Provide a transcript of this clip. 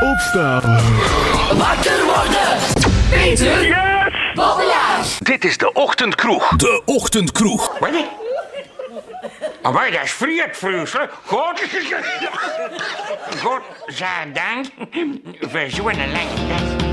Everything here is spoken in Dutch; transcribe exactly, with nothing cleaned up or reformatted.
Opstaan. Wakker worden. Peter. Yes! Bobbelaar. Dit is de Ochtendkroeg. De Ochtendkroeg. Wat? Maar dat is vrietvroesel. God. God, zij dank. Voor zo'n lange dag.